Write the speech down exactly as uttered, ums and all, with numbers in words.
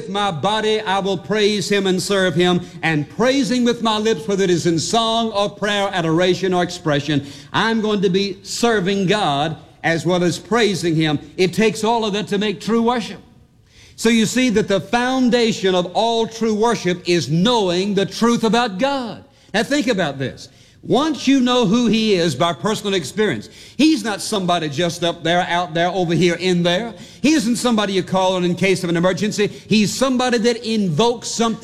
my body I will praise Him and serve Him, and praising with my lips, whether it is in song or prayer, adoration or expression, I'm going to be serving God as well as praising Him. It takes all of that to make true worship. So you see that the foundation of all true worship is knowing the truth about God. Now think about this. Once you know who He is by personal experience, He's not somebody just up there, out there, over here, in there. He isn't somebody you call on in case of an emergency. He's somebody that invokes something